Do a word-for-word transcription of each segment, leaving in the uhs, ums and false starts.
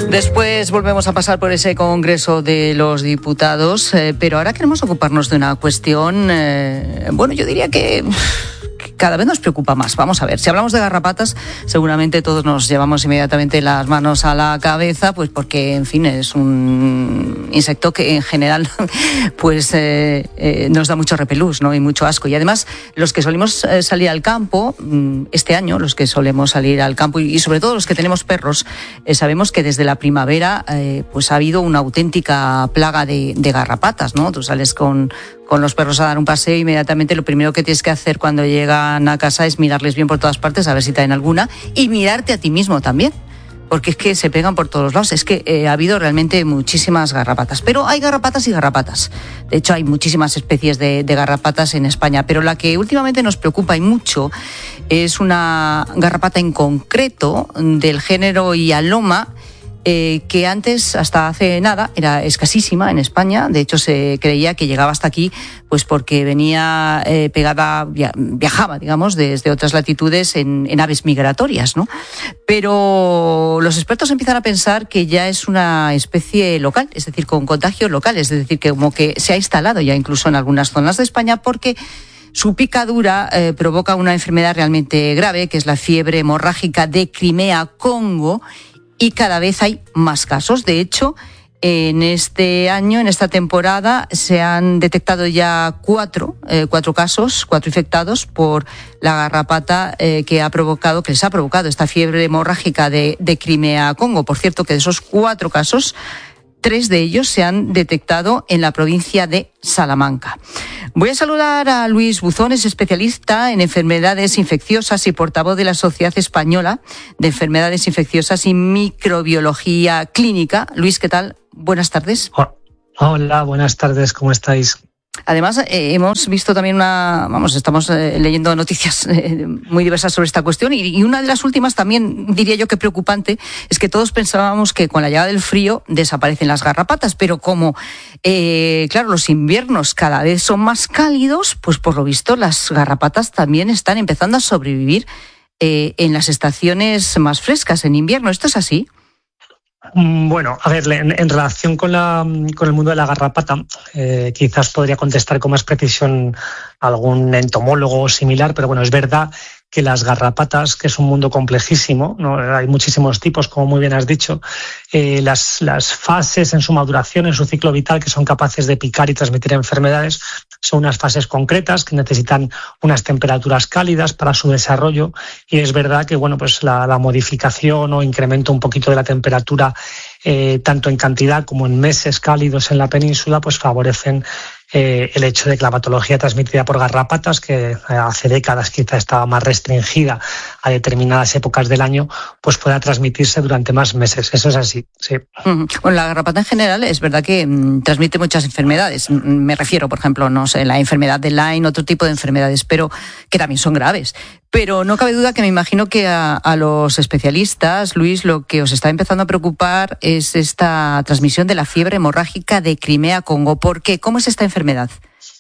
Después volvemos a pasar por ese Congreso de los Diputados, eh, pero ahora queremos ocuparnos de una cuestión, eh, bueno, yo diría que cada vez nos preocupa más. Vamos a ver, si hablamos de garrapatas, seguramente todos nos llevamos inmediatamente las manos a la cabeza, pues porque, en fin, es un insecto que en general pues eh, eh, nos da mucho repelús, ¿no? Y mucho asco. Y además, los que solemos eh, salir al campo, este año, los que solemos salir al campo y, y sobre todo los que tenemos perros, eh, sabemos que desde la primavera eh, pues ha habido una auténtica plaga de, de garrapatas, ¿no? Tú sales con con los perros a dar un paseo, inmediatamente lo primero que tienes que hacer cuando llegan a casa es mirarles bien por todas partes, a ver si traen alguna, y mirarte a ti mismo también, porque es que se pegan por todos lados. Es que eh, ha habido realmente muchísimas garrapatas, pero hay garrapatas y garrapatas. De hecho, hay muchísimas especies de, de garrapatas en España, pero la que últimamente nos preocupa y mucho es una garrapata en concreto del género Hyaloma, Eh, que antes, hasta hace nada, era escasísima en España. De hecho, se creía que llegaba hasta aquí pues porque venía eh, pegada, via, viajaba, digamos, desde otras latitudes en, en aves migratorias, ¿no? Pero los expertos empiezan a pensar que ya es una especie local, es decir, con contagios locales, es decir, que como que se ha instalado ya incluso en algunas zonas de España, porque su picadura eh, provoca una enfermedad realmente grave, que es la fiebre hemorrágica de Crimea-Congo, y cada vez hay más casos. De hecho, en este año, en esta temporada, se han detectado ya cuatro, eh, cuatro casos, cuatro infectados por la garrapata eh, que ha provocado, que les ha provocado esta fiebre hemorrágica de, de Crimea-Congo. Por cierto, que de esos cuatro casos, tres de ellos se han detectado en la provincia de Salamanca. Voy a saludar a Luis Buzón, es especialista en enfermedades infecciosas y portavoz de la Sociedad Española de Enfermedades Infecciosas y Microbiología Clínica. Luis, ¿qué tal? Buenas tardes. Hola, buenas tardes, ¿cómo estáis? Además, eh, hemos visto también una, vamos, estamos eh, leyendo noticias eh, muy diversas sobre esta cuestión y, y una de las últimas también, diría yo que preocupante, es que todos pensábamos que con la llegada del frío desaparecen las garrapatas, pero como, eh, claro, los inviernos cada vez son más cálidos, pues por lo visto las garrapatas también están empezando a sobrevivir eh, en las estaciones más frescas, en invierno. ¿Esto es así? Bueno, a ver, en, en relación con, la, con el mundo de la garrapata, eh, quizás podría contestar con más precisión algún entomólogo similar, pero bueno, es verdad que las garrapatas, que es un mundo complejísimo, ¿no? Hay muchísimos tipos, como muy bien has dicho, eh, las, las fases en su maduración, en su ciclo vital, que son capaces de picar y transmitir enfermedades, son unas fases concretas que necesitan unas temperaturas cálidas para su desarrollo, y es verdad que bueno, pues la, la modificación o incremento un poquito de la temperatura, eh, tanto en cantidad como en meses cálidos en la península, pues favorecen Eh, el hecho de que la patología transmitida por garrapatas, que hace décadas quizá estaba más restringida a determinadas épocas del año, pues pueda transmitirse durante más meses. Eso es así, sí. Bueno, la garrapata en general es verdad que mm, transmite muchas enfermedades. Me refiero, por ejemplo, no sé, la enfermedad de Lyme, otro tipo de enfermedades, pero que también son graves. Pero no cabe duda que me imagino que a, a los especialistas, Luis, lo que os está empezando a preocupar es esta transmisión de la fiebre hemorrágica de Crimea-Congo. ¿Por qué? ¿Cómo es esta enfermedad?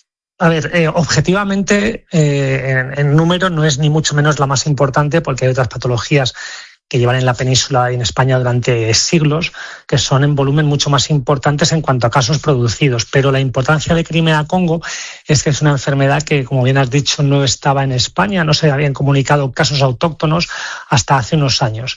A ver, eh, objetivamente, eh, en, en número no es ni mucho menos la más importante, porque hay otras patologías que llevan en la península y en España durante siglos, que son en volumen mucho más importantes en cuanto a casos producidos. Pero la importancia de Crimea-Congo es que es una enfermedad que, como bien has dicho, no estaba en España, no se habían comunicado casos autóctonos hasta hace unos años.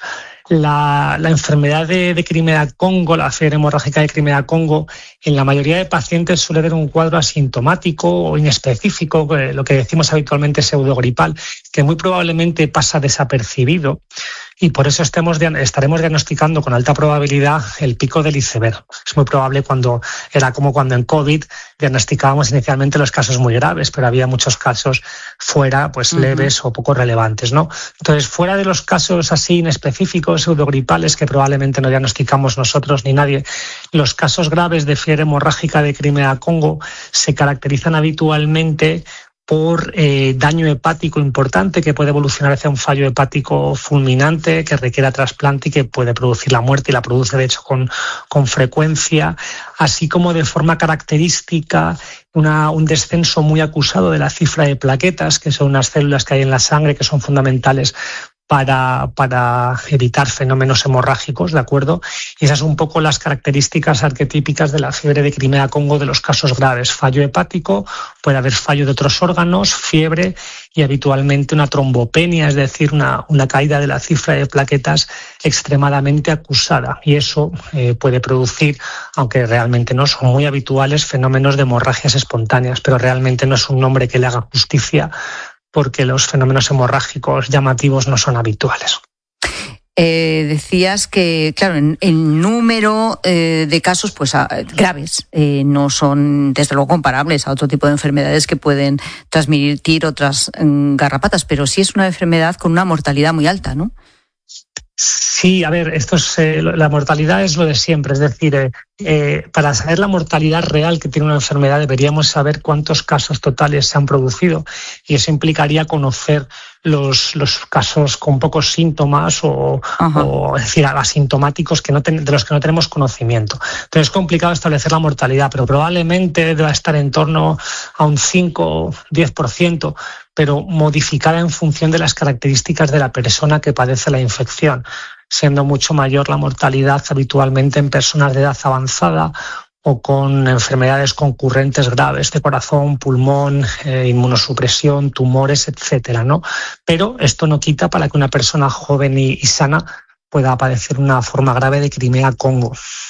La, la enfermedad de, de Crimea-Congo, la fiebre hemorrágica de Crimea-Congo, en la mayoría de pacientes suele tener un cuadro asintomático o inespecífico, lo que decimos habitualmente pseudogripal, que muy probablemente pasa desapercibido, y por eso estemos, estaremos diagnosticando con alta probabilidad el pico del iceberg. Es muy probable cuando era como cuando en COVID diagnosticábamos inicialmente los casos muy graves, pero había muchos casos fuera, pues uh-huh. leves o poco relevantes, ¿no? Entonces, fuera de los casos así inespecíficos, pseudogripales, que probablemente no diagnosticamos nosotros ni nadie, los casos graves de fiebre hemorrágica de Crimea-Congo se caracterizan habitualmente por eh, daño hepático importante que puede evolucionar hacia un fallo hepático fulminante que requiera trasplante y que puede producir la muerte, y la produce de hecho con, con frecuencia, así como de forma característica una, un descenso muy acusado de la cifra de plaquetas, que son unas células que hay en la sangre que son fundamentales Para, para evitar fenómenos hemorrágicos, ¿de acuerdo? Y esas son un poco las características arquetípicas de la fiebre de Crimea-Congo de los casos graves. Fallo hepático, puede haber fallo de otros órganos, fiebre y habitualmente una trombopenia, es decir, una, una caída de la cifra de plaquetas extremadamente acusada. Y eso eh, puede producir, aunque realmente no son muy habituales, fenómenos de hemorragias espontáneas, pero realmente no es un nombre que le haga justicia porque los fenómenos hemorrágicos llamativos no son habituales. Eh, decías que, claro, en, en número eh, de casos pues a, graves eh, no son, desde luego, comparables a otro tipo de enfermedades que pueden transmitir otras mm, garrapatas, pero sí es una enfermedad con una mortalidad muy alta, ¿no? Sí, a ver, esto es eh, la mortalidad es lo de siempre, es decir, eh, eh, para saber la mortalidad real que tiene una enfermedad deberíamos saber cuántos casos totales se han producido y eso implicaría conocer los, los casos con pocos síntomas o, o es decir, asintomáticos que no ten, de los que no tenemos conocimiento. Entonces es complicado establecer la mortalidad, pero probablemente deba estar en torno a un cinco o diez por ciento, pero modificada en función de las características de la persona que padece la infección, siendo mucho mayor la mortalidad habitualmente en personas de edad avanzada o con enfermedades concurrentes graves de corazón, pulmón, eh, inmunosupresión, tumores, etcétera, ¿no? Pero esto no quita para que una persona joven y, y sana pueda padecer una forma grave de Crimea-Congo.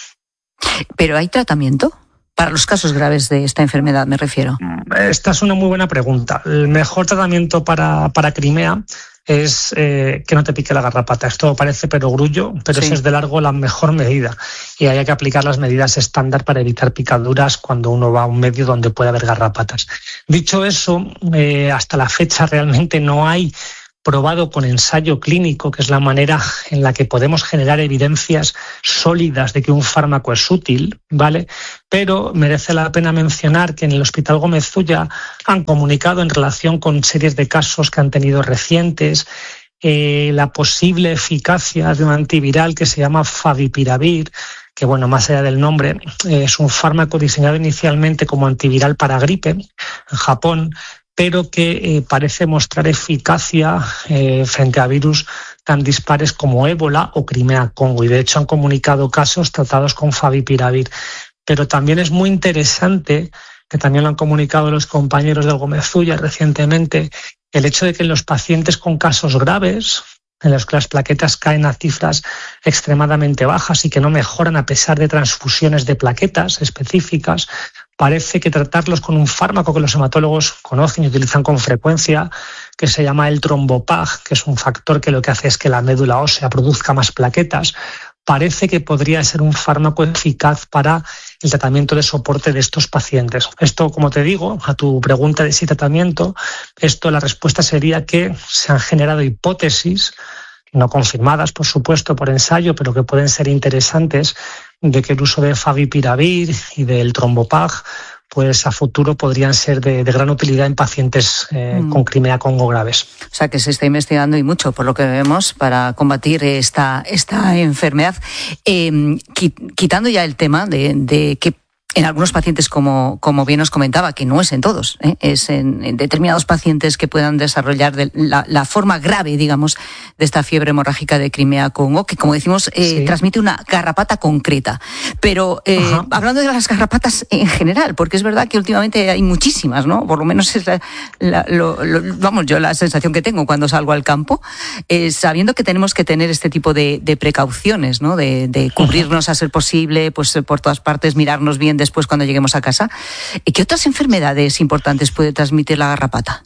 ¿Pero hay tratamiento? Para los casos graves de esta enfermedad, me refiero. Esta es una muy buena pregunta. El mejor tratamiento para, para Crimea es eh, que no te pique la garrapata. Esto parece perogrullo, pero sí. Eso es de largo la mejor medida. Y hay que aplicar las medidas estándar para evitar picaduras cuando uno va a un medio donde puede haber garrapatas. Dicho eso, eh, hasta la fecha realmente no hay probado con ensayo clínico, que es la manera en la que podemos generar evidencias sólidas de que un fármaco es útil, ¿vale? Pero merece la pena mencionar que en el Hospital Gómez Zulla han comunicado en relación con series de casos que han tenido recientes eh, la posible eficacia de un antiviral que se llama Favipiravir, que bueno, más allá del nombre, eh, es un fármaco diseñado inicialmente como antiviral para gripe en Japón, pero que eh, parece mostrar eficacia eh, frente a virus tan dispares como ébola o Crimea-Congo. Y de hecho han comunicado casos tratados con Favipiravir. Pero también es muy interesante, que también lo han comunicado los compañeros del Gómez Zulla recientemente, el hecho de que en los pacientes con casos graves, en los que las plaquetas caen a cifras extremadamente bajas y que no mejoran a pesar de transfusiones de plaquetas específicas, parece que tratarlos con un fármaco que los hematólogos conocen y utilizan con frecuencia, que se llama el trombopag, que es un factor que lo que hace es que la médula ósea produzca más plaquetas, parece que podría ser un fármaco eficaz para el tratamiento de soporte de estos pacientes. Esto, como te digo, a tu pregunta de si tratamiento, esto la respuesta sería que se han generado hipótesis, no confirmadas, por supuesto, por ensayo, pero que pueden ser interesantes, de que el uso de Favipiravir y del trombopag pues a futuro podrían ser de, de gran utilidad en pacientes eh, mm. con Crimea-Congo graves. O sea que se está investigando y mucho, por lo que vemos, para combatir esta, esta enfermedad. Eh, quitando ya el tema de, de que en algunos pacientes, como, como bien os comentaba, que no es en todos, ¿eh? es en, en determinados pacientes que puedan desarrollar de la, la forma grave, digamos, de esta fiebre hemorrágica de Crimea-Congo, que, como decimos, eh, sí. transmite una garrapata concreta. Pero eh, hablando de las garrapatas en general, porque es verdad que últimamente hay muchísimas, ¿no? Por lo menos es la, la, lo, lo, vamos, yo la sensación que tengo cuando salgo al campo, eh, sabiendo que tenemos que tener este tipo de, de precauciones, ¿no? De, de cubrirnos a ser posible, pues por todas partes, mirarnos bien después cuando lleguemos a casa. ¿Qué otras enfermedades importantes puede transmitir la garrapata?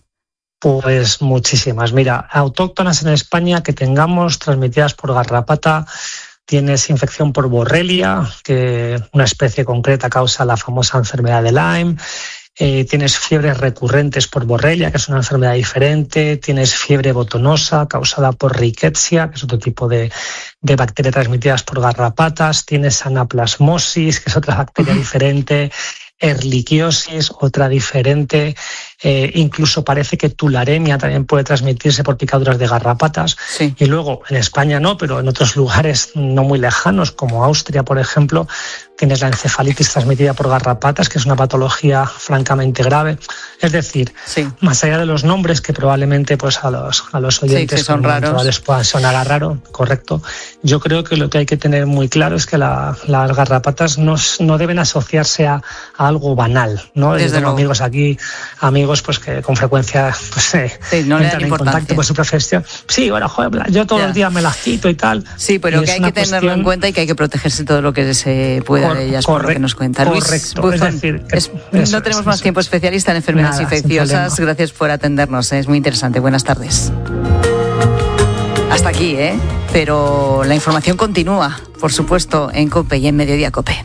Pues muchísimas. Mira, autóctonas en España que tengamos transmitidas por garrapata, tienes infección por borrelia, que una especie concreta causa la famosa enfermedad de Lyme. Eh, tienes fiebres recurrentes por borrelia, que es una enfermedad diferente. Tienes fiebre botonosa causada por rickettsia, que es otro tipo de, de bacterias transmitidas por garrapatas. Tienes anaplasmosis, que es otra bacteria uh-huh. diferente. erliquiosis, otra diferente. Eh, incluso parece que tularemia también puede transmitirse por picaduras de garrapatas. Sí. Y luego, en España no, pero en otros lugares no muy lejanos, como Austria, por ejemplo, tienes la encefalitis transmitida por garrapatas, que es una patología francamente grave. Es decir, sí. más allá de los nombres que probablemente pues a los, a los oyentes sí, son raros, les puedan sonar raro, correcto, yo creo que lo que hay que tener muy claro es que la, las garrapatas no, no deben asociarse a, a algo banal, ¿no? Yo tengo amigos aquí, amigos pues que con frecuencia pues, eh, sí, no entran en contacto con su profesión. Sí, bueno, joder, yo todos ya. los días me las quito y tal. Sí, pero que hay que tenerlo cuestión... en cuenta y que hay que protegerse todo lo que se pueda Cor- de ellas, por lo que nos cuenta Luis Correcto, Buzón. Es decir, que, es, eso, no tenemos eso, más eso. tiempo, especialista en enfermedades Nada, infecciosas. Gracias por atendernos, es muy interesante. Buenas tardes. Hasta aquí, ¿eh? Pero la información continúa, por supuesto, en COPE y en Mediodía COPE.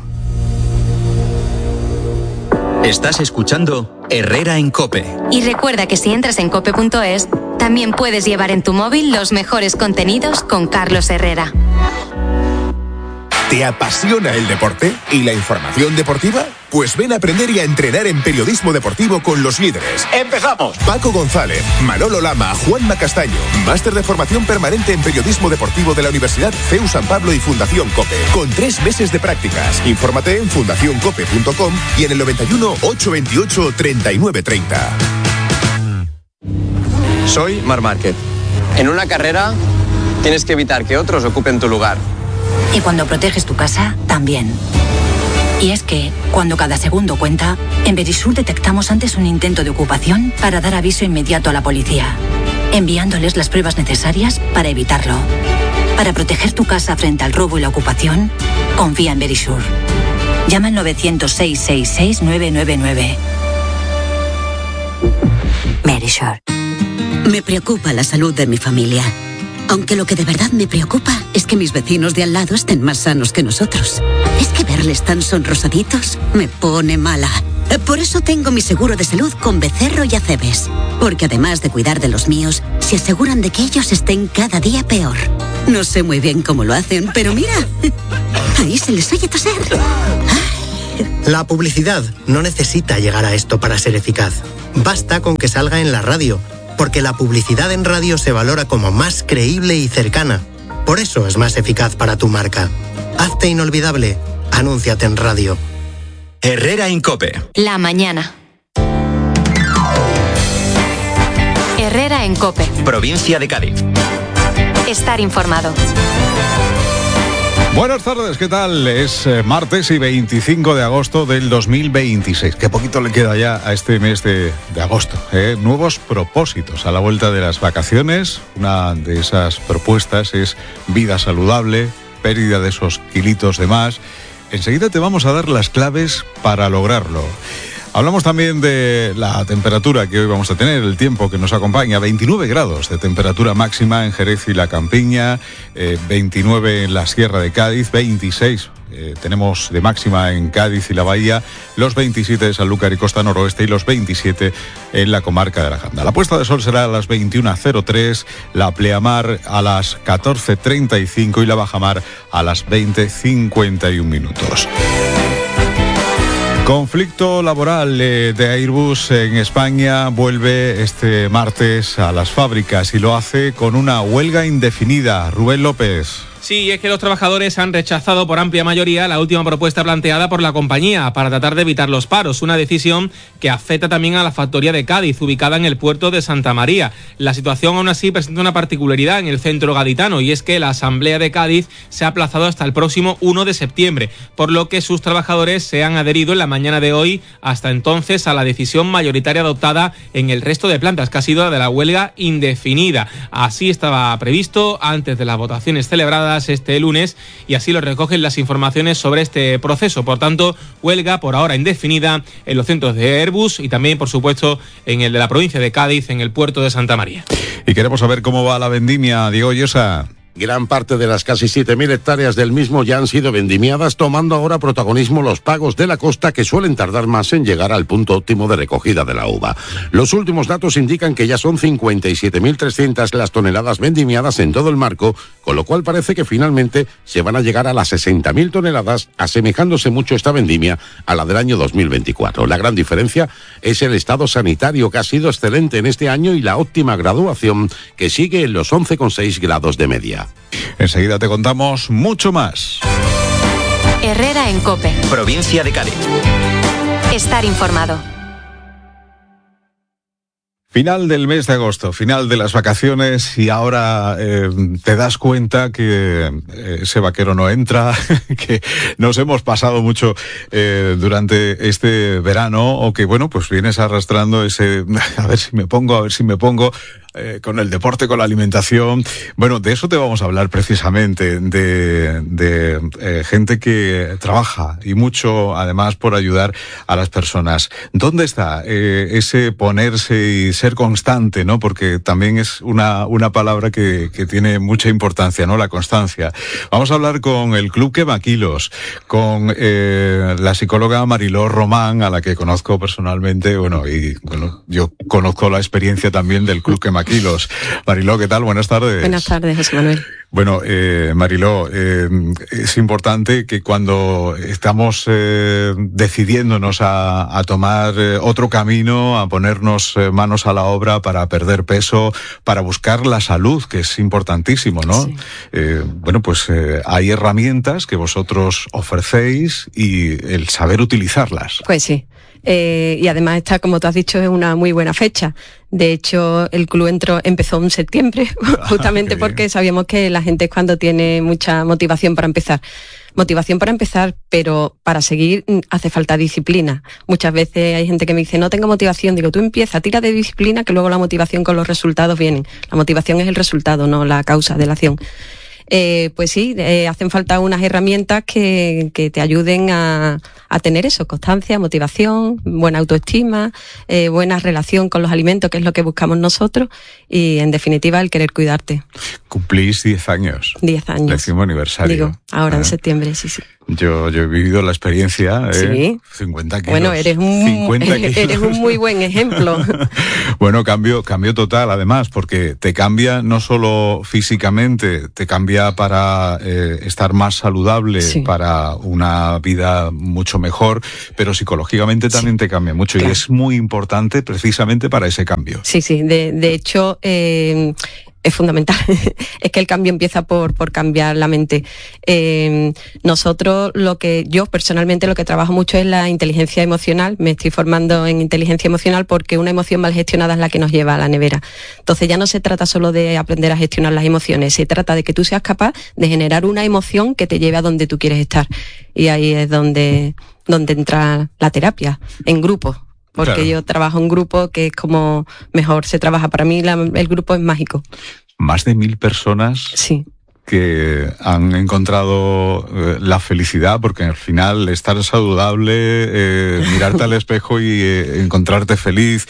Estás escuchando Herrera en COPE. Y recuerda que si entras en cope punto es, también puedes llevar en tu móvil los mejores contenidos con Carlos Herrera. ¿Te apasiona el deporte y la información deportiva? Pues ven a aprender y a entrenar en periodismo deportivo con los líderes. ¡Empezamos! Paco González, Manolo Lama, Juanma Castaño. Máster de formación permanente en periodismo deportivo de la Universidad C E U San Pablo y Fundación COPE. Con tres meses de prácticas. Infórmate en fundación cope punto com y en el noventa y uno, ochocientos veintiocho, treinta y nueve treinta. Soy Marc Márquez. En una carrera tienes que evitar que otros ocupen tu lugar. Y cuando proteges tu casa, también. Y es que, cuando cada segundo cuenta, en Verisur detectamos antes un intento de ocupación para dar aviso inmediato a la policía, enviándoles las pruebas necesarias para evitarlo. Para proteger tu casa frente al robo y la ocupación, confía en Verisur. Llama al novecientos, seis seis seis, nueve nueve nueve. Verisur. Me preocupa la salud de mi familia. Aunque lo que de verdad me preocupa es que mis vecinos de al lado estén más sanos que nosotros. Es que verles tan sonrosaditos me pone mala. Por eso tengo mi seguro de salud con Becerro y Acebes. Porque además de cuidar de los míos, se aseguran de que ellos estén cada día peor. No sé muy bien cómo lo hacen, pero mira, ahí se les oye toser. La publicidad no necesita llegar a esto para ser eficaz. Basta con que salga en la radio. Porque la publicidad en radio se valora como más creíble y cercana. Por eso es más eficaz para tu marca. Hazte inolvidable. Anúnciate en radio. Herrera en COPE. La mañana. Herrera en COPE. Provincia de Cádiz. Estar informado. Buenas tardes, ¿qué tal? Es eh, martes y veinticinco de agosto del dos mil veintiséis. Qué poquito le queda ya a este mes de, de agosto. ¿eh? Nuevos propósitos a la vuelta de las vacaciones. Una de esas propuestas es vida saludable, pérdida de esos kilitos de más. Enseguida te vamos a dar las claves para lograrlo. Hablamos también de la temperatura que hoy vamos a tener, el tiempo que nos acompaña, veintinueve grados de temperatura máxima en Jerez y la Campiña, eh, veintinueve en la Sierra de Cádiz, veintiséis eh, tenemos de máxima en Cádiz y la Bahía, los veintisiete de Sanlúcar y Costa Noroeste y los veintisiete en la comarca de la Janda. La puesta de sol será a las veintiuna cero tres, la pleamar a las catorce treinta y cinco y la bajamar a las veinte cincuenta y un minutos. Conflicto laboral eh, de Airbus en España vuelve este martes a las fábricas y lo hace con una huelga indefinida. Rubén López. Sí, es que los trabajadores han rechazado por amplia mayoría la última propuesta planteada por la compañía para tratar de evitar los paros, una decisión que afecta también a la factoría de Cádiz, ubicada en el puerto de Santa María. La situación aún así presenta una particularidad en el centro gaditano y es que la asamblea de Cádiz se ha aplazado hasta el próximo primero de septiembre, por lo que sus trabajadores se han adherido en la mañana de hoy hasta entonces a la decisión mayoritaria adoptada en el resto de plantas, que ha sido la de la huelga indefinida. Así estaba previsto antes de las votaciones celebradas este lunes y así lo recogen las informaciones sobre este proceso. Por tanto, huelga por ahora indefinida en los centros de Airbus y también, por supuesto, en el de la provincia de Cádiz, en el puerto de Santa María. Y queremos saber cómo va la vendimia, Diego Llosa. Gran parte de las casi siete mil hectáreas del mismo ya han sido vendimiadas, tomando ahora protagonismo los pagos de la costa, que suelen tardar más en llegar al punto óptimo de recogida de la uva. Los últimos datos indican que ya son cincuenta y siete mil trescientas las toneladas vendimiadas en todo el marco, con lo cual parece que finalmente se van a llegar a las sesenta mil toneladas, asemejándose mucho esta vendimia a la del año dos mil veinticuatro. La gran diferencia es el estado sanitario, que ha sido excelente en este año, y la óptima graduación, que sigue en los once coma seis grados de media. Enseguida te contamos mucho más. Herrera en COPE. Provincia de Cádiz. Estar informado. Final del mes de agosto, final de las vacaciones, y ahora eh, te das cuenta que eh, ese vaquero no entra, que nos hemos pasado mucho eh, durante este verano, o que, bueno, pues vienes arrastrando ese, a ver si me pongo, a ver si me pongo, eh, con el deporte, con la alimentación. Bueno, de eso te vamos a hablar precisamente, de, de eh, gente que trabaja, y mucho, además, por ayudar a las personas. ¿Dónde está eh, ese ponerse y ser constante, ¿no? Porque también es una, una palabra que, que tiene mucha importancia, ¿no? La constancia. Vamos a hablar con el Club Quemaquilos, con eh, la psicóloga Mariló Román, a la que conozco personalmente, bueno, y bueno, yo conozco la experiencia también del Club Quemaquilos. Mariló, ¿qué tal? Buenas tardes. Buenas tardes, José Manuel. Bueno, eh, Mariló, eh, es importante que cuando estamos eh, decidiéndonos a, a tomar eh, otro camino, a ponernos eh, manos a la obra para perder peso, para buscar la salud, que es importantísimo, ¿no? Sí. Eh, bueno, pues eh, hay herramientas que vosotros ofrecéis, y el saber utilizarlas. Pues sí. Eh, y además esta, como tú has dicho, es una muy buena fecha. De hecho, el club entró, empezó en septiembre, justamente ah, porque sabíamos que la gente es cuando tiene mucha motivación para empezar. Motivación para empezar, pero para seguir hace falta disciplina. Muchas veces hay gente que me dice, no tengo motivación. Digo, tú empieza, tira de disciplina, que luego la motivación con los resultados vienen. La motivación es el resultado, no la causa de la acción. Eh, pues sí, eh, hacen falta unas herramientas que, que te ayuden a, a tener eso, constancia, motivación, buena autoestima, eh, buena relación con los alimentos, que es lo que buscamos nosotros, y en definitiva el querer cuidarte. Cumplís diez años. diez años. Décimo aniversario. Digo, ahora ¿eh? En septiembre, sí, sí. Yo, yo he vivido la experiencia, ¿eh? Sí. cincuenta kilos. Bueno, eres un, cincuenta kilos. Eres un muy buen ejemplo. Bueno, cambio, cambio total, además, porque te cambia no solo físicamente, te cambia para eh, estar más saludable, sí. Para una vida mucho mejor, pero psicológicamente también sí. Te cambia mucho, claro. Y es muy importante precisamente para ese cambio. Sí, sí, de, de hecho... Eh, es fundamental. Es que el cambio empieza por, por cambiar la mente. Eh, nosotros, lo que yo personalmente lo que trabajo mucho es la inteligencia emocional. Me estoy formando en inteligencia emocional porque una emoción mal gestionada es la que nos lleva a la nevera. Entonces ya no se trata solo de aprender a gestionar las emociones, se trata de que tú seas capaz de generar una emoción que te lleve a donde tú quieres estar. Y ahí es donde, donde entra la terapia, en grupo. Porque claro. Yo trabajo en grupo, que es como mejor se trabaja. Para mí la, el grupo es mágico. Más de mil personas sí. que han encontrado eh, la felicidad, porque al final estar saludable, eh, mirarte al espejo y eh, encontrarte feliz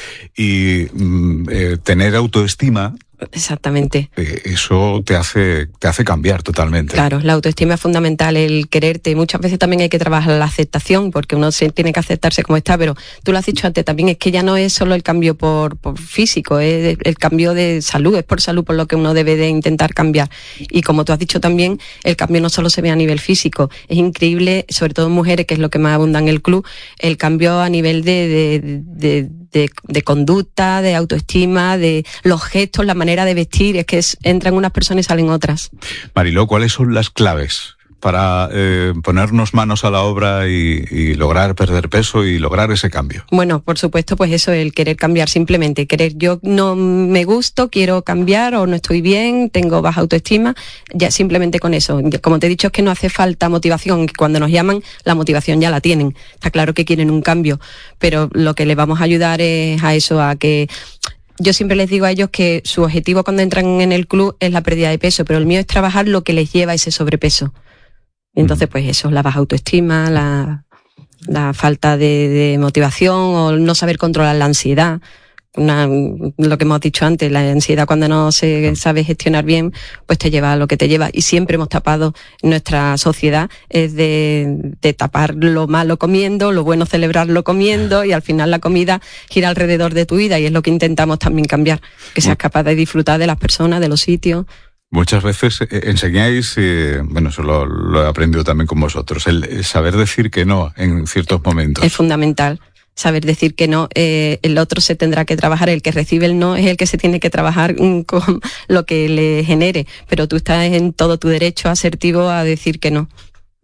y mm, eh, tener autoestima. Exactamente. Eh, eso te hace, te hace cambiar totalmente. Claro, la autoestima es fundamental, el quererte. Muchas veces también hay que trabajar la aceptación, porque uno se tiene que aceptarse como está, pero tú lo has dicho antes también, es que ya no es solo el cambio por, por físico, es el cambio de salud, es por salud por lo que uno debe de intentar cambiar. Y como tú has dicho también, el cambio no solo se ve a nivel físico, es increíble, sobre todo en mujeres, que es lo que más abunda en el club, el cambio a nivel de, de, de, de, de conducta, de autoestima, de los gestos, la manera de vestir, es que es, entran unas personas y salen otras. Mariló, ¿cuáles son las claves para eh, ponernos manos a la obra y, y lograr perder peso y lograr ese cambio? Bueno, por supuesto, pues eso, el querer cambiar, simplemente querer, yo no me gusto, quiero cambiar o no estoy bien, tengo baja autoestima, ya simplemente con eso. Como te he dicho, es que no hace falta motivación, cuando nos llaman la motivación ya la tienen, está claro que quieren un cambio, pero lo que les vamos a ayudar es a eso, a que... Yo siempre les digo a ellos que su objetivo cuando entran en el club es la pérdida de peso, pero el mío es trabajar lo que les lleva a ese sobrepeso. Y entonces, pues eso, la baja autoestima, la, la falta de, de motivación o no saber controlar la ansiedad. una, lo que hemos dicho antes, la ansiedad cuando no se sabe gestionar bien, pues te lleva a lo que te lleva. Y siempre hemos tapado, nuestra sociedad es de, de tapar lo malo comiendo, lo bueno celebrarlo comiendo, y al final la comida gira alrededor de tu vida, y es lo que intentamos también cambiar, que seas capaz de disfrutar de las personas, de los sitios. Muchas veces eh, enseñáis, eh, bueno, eso lo, lo he aprendido también con vosotros, el, el saber decir que no en ciertos momentos. Es fundamental. Saber decir que no, eh, el otro se tendrá que trabajar, el que recibe el no es el que se tiene que trabajar mm, con lo que le genere, pero tú estás en todo tu derecho asertivo a decir que no.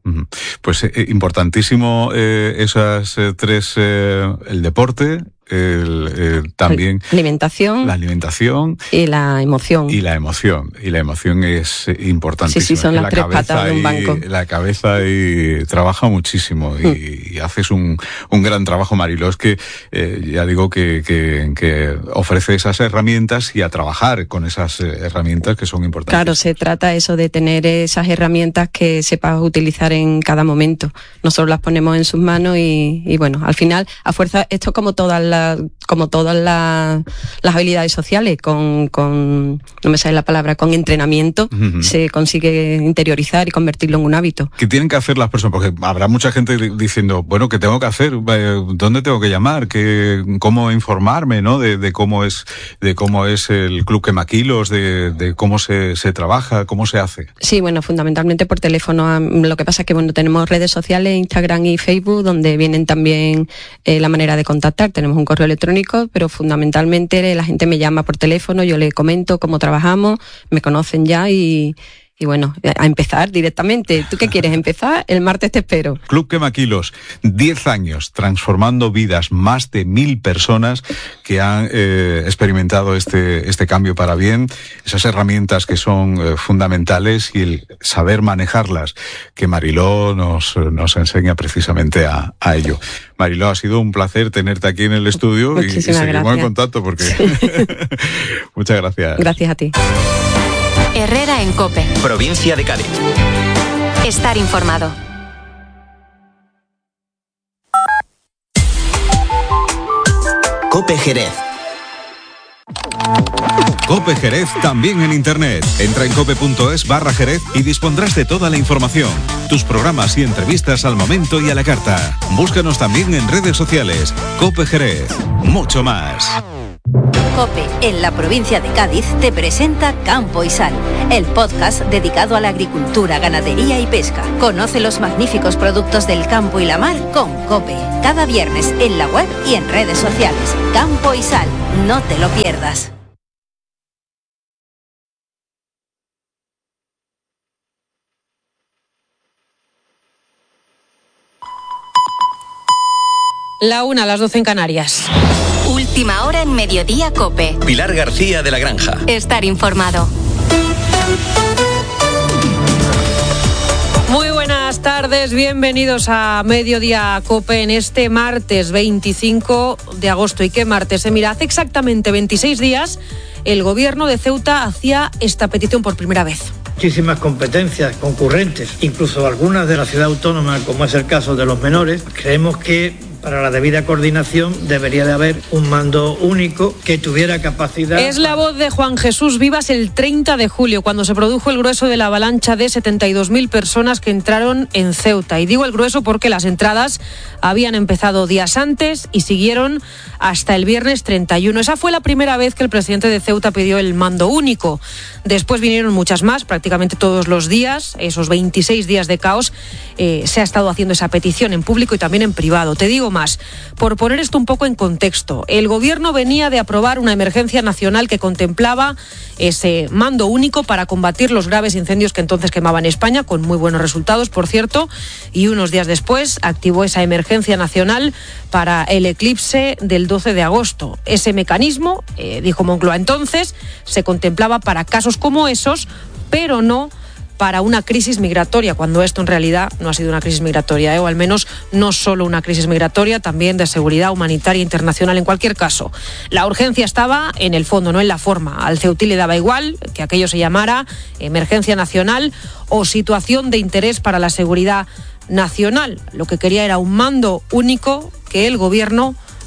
Pues eh, importantísimo eh, esas eh, tres, eh, el deporte, el, eh, también alimentación, la alimentación y la emoción. Y la emoción, y la emoción es importantísima. Sí, sí, son las la tres patas de un banco. La cabeza y trabaja muchísimo y, mm. y haces un, un gran trabajo, Mariló. Es que eh, ya digo que, que, que ofrece esas herramientas y a trabajar con esas herramientas que son importantes. Claro, se trata eso de tener esas herramientas que sepas utilizar en cada momento. Nosotros las ponemos en sus manos y, y bueno, al final, a fuerza, esto es como todas las como todas la, las habilidades sociales, con, con, no me sale la palabra, con entrenamiento, uh-huh. se consigue interiorizar y convertirlo en un hábito. ¿Qué tienen que hacer las personas? Porque habrá mucha gente diciendo, bueno, ¿qué tengo que hacer? ¿Dónde tengo que llamar? ¿Qué, cómo informarme, ¿no? De, de cómo es, de cómo es el Club Quemaquilos, de, de cómo se, se trabaja, cómo se hace. Sí, bueno, fundamentalmente por teléfono. Lo que pasa es que, bueno, tenemos redes sociales, Instagram y Facebook, donde vienen también eh, la manera de contactar. Tenemos un correo electrónico, pero fundamentalmente la gente me llama por teléfono, yo le comento cómo trabajamos, me conocen ya y, y bueno, a empezar directamente. ¿Tú qué quieres empezar? El martes te espero. Club Quemaquilos, diez años transformando vidas, más de mil personas que han eh, experimentado este, este cambio para bien, esas herramientas que son eh, fundamentales y el saber manejarlas, que Mariló nos, nos enseña precisamente a, a ello. Mariló, ha sido un placer tenerte aquí en el estudio y, y seguimos gracias. en contacto porque... Sí. Muchas gracias. Gracias a ti. Herrera en COPE. Provincia de Cádiz. Estar informado. COPE Jerez. COPE Jerez también en internet. Entra en cope.es barra Jerez y dispondrás de toda la información. Tus programas y entrevistas al momento y a la carta. Búscanos también en redes sociales. COPE Jerez. Mucho más. COPE, en la provincia de Cádiz, te presenta Campo y Sal, el podcast dedicado a la agricultura, ganadería y pesca. Conoce los magníficos productos del campo y la mar con COPE. Cada viernes en la web y en redes sociales. Campo y Sal, no te lo pierdas. La una, a las doce en Canarias. Última hora en Mediodía COPE. Pilar García de la Granja. Estar informado. Muy buenas tardes, bienvenidos a Mediodía COPE en este martes veinticinco de agosto. ¿Y qué martes? Eh, mira, hace exactamente veintiséis días el gobierno de Ceuta hacía esta petición por primera vez. Muchísimas competencias concurrentes, incluso algunas de la ciudad autónoma, como es el caso de los menores. Creemos que para la debida coordinación debería de haber un mando único que tuviera capacidad. Es la voz de Juan Jesús Vivas el treinta de julio, cuando se produjo el grueso de la avalancha de setenta y dos mil personas que entraron en Ceuta. Y digo el grueso porque las entradas habían empezado días antes y siguieron hasta el viernes treinta y uno. Esa fue la primera vez que el presidente de Ceuta pidió el mando único. Después vinieron muchas más, prácticamente todos los días, esos veintiséis días de caos. Eh, se ha estado haciendo esa petición en público y también en privado. Te digo más, por poner esto un poco en contexto, el gobierno venía de aprobar una emergencia nacional que contemplaba ese mando único para combatir los graves incendios que entonces quemaban España, con muy buenos resultados, por cierto, y unos días después activó esa emergencia nacional para el eclipse del doce de agosto. Ese mecanismo, eh, dijo Moncloa entonces, se contemplaba para casos como esos, pero no para una crisis migratoria, cuando esto en realidad no ha sido una crisis migratoria, ¿eh? o al menos no solo una crisis migratoria, también de seguridad humanitaria internacional. En cualquier caso, la urgencia estaba en el fondo, no en la forma. Al ceutí le daba igual que aquello se llamara emergencia nacional o situación de interés para la seguridad nacional. Lo que quería era un mando único que el gobierno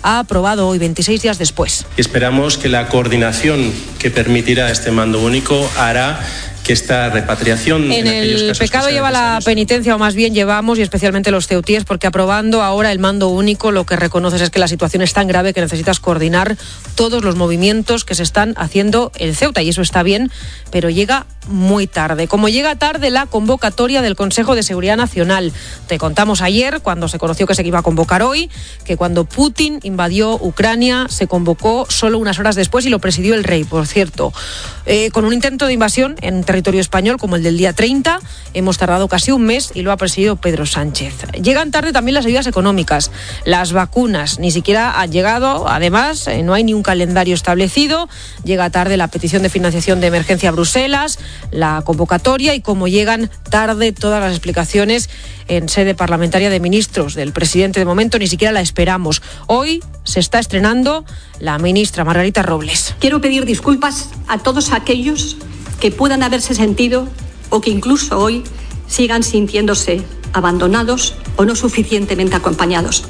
ha aprobado hoy, veintiséis días después. Esperamos que la coordinación que permitirá este mando único hará que esta repatriación... En, en el pecado lleva la penitencia, o más bien llevamos, y especialmente los ceutíes, porque aprobando ahora el mando único, lo que reconoces es que la situación es tan grave que necesitas coordinar todos los movimientos que se están haciendo en Ceuta, y eso está bien, pero llega muy tarde. Como llega tarde la convocatoria del Consejo de Seguridad Nacional. Te contamos ayer, cuando se conoció que se iba a convocar hoy, que cuando Putin invadió Ucrania se convocó solo unas horas después y lo presidió el rey, por cierto. Eh, con un intento de invasión en territorio español como el del día treinta, hemos tardado casi un mes y lo ha presidido Pedro Sánchez. Llegan tarde también las ayudas económicas, las vacunas, ni siquiera han llegado, además, eh, no hay ni un calendario establecido, llega tarde la petición de financiación de emergencia a Bruselas, la convocatoria, y como llegan tarde todas las explicaciones en sede parlamentaria de ministros del presidente, de momento ni siquiera la esperamos. Hoy se está estrenando la ministra Margarita Robles. Quiero pedir disculpas a todos aquellos que puedan haberse sentido o que incluso hoy sigan sintiéndose abandonados o no suficientemente acompañados.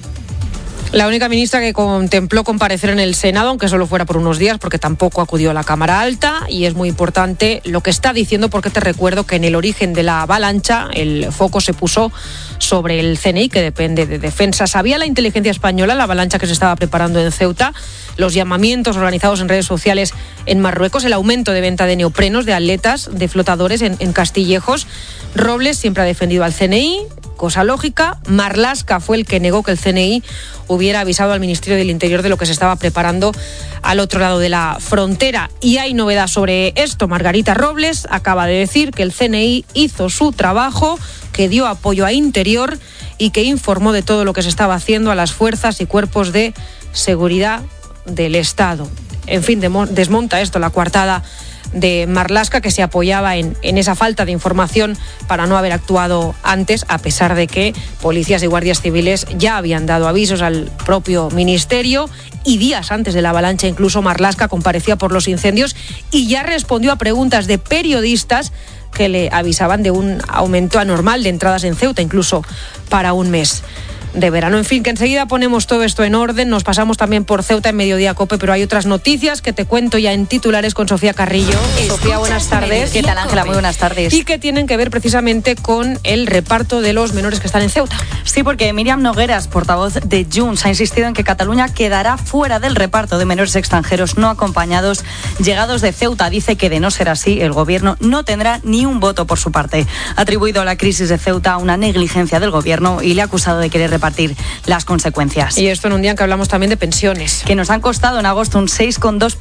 La única ministra que contempló comparecer en el Senado, aunque solo fuera por unos días, porque tampoco acudió a la Cámara Alta, y es muy importante lo que está diciendo, porque te recuerdo que en el origen de la avalancha el foco se puso sobre el C N I, que depende de Defensa. Sabía la inteligencia española la avalancha que se estaba preparando en Ceuta, los llamamientos organizados en redes sociales en Marruecos, el aumento de venta de neoprenos, de aletas, de flotadores en, en Castillejos. Robles siempre ha defendido al C N I, cosa lógica. Marlaska fue el que negó que el C N I hubiera avisado al Ministerio del Interior de lo que se estaba preparando al otro lado de la frontera. Y hay novedad sobre esto. Margarita Robles acaba de decir que el C N I hizo su trabajo, que dio apoyo a Interior y que informó de todo lo que se estaba haciendo a las fuerzas y cuerpos de seguridad del Estado. En fin, desmonta esto la coartada de Marlaska, que se apoyaba en, en esa falta de información para no haber actuado antes, a pesar de que policías y guardias civiles ya habían dado avisos al propio ministerio, y días antes de la avalancha incluso Marlaska comparecía por los incendios y ya respondió a preguntas de periodistas que le avisaban de un aumento anormal de entradas en Ceuta, incluso para un mes de verano. En fin, que enseguida ponemos todo esto en orden. Nos pasamos también por Ceuta en Mediodía Cope, pero hay otras noticias que te cuento ya en titulares con Sofía Carrillo. Sofía, buenas tardes. ¿Qué tal, Ángela? Muy buenas tardes. Y que tienen que ver precisamente con el reparto de los menores que están en Ceuta. Sí, porque Míriam Nogueras, portavoz de Junts, ha insistido en que Cataluña quedará fuera del reparto de menores extranjeros no acompañados llegados de Ceuta. Dice que de no ser así, el gobierno no tendrá ni un voto por su parte. Ha atribuido la crisis de Ceuta a una negligencia del gobierno y le ha acusado de querer repartir las consecuencias. Y esto en un día en que hablamos también de pensiones, que nos han costado en agosto un seis coma dos por ciento